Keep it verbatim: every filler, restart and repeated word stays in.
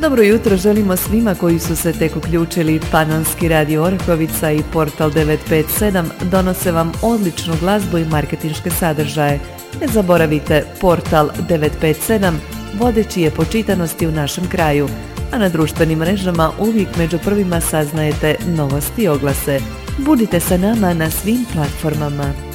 Dobro jutro želimo svima koji su se tek uključili. Panonski radio Orahovica i portal devet pet sedam donose vam odličnu glazbu i marketinške sadržaje. Ne zaboravite, portal devet pet sedam vodeći je po čitanosti u našem kraju, a na društvenim mrežama uvijek među prvima saznajete novosti i oglase. Budite sa nama na svim platformama.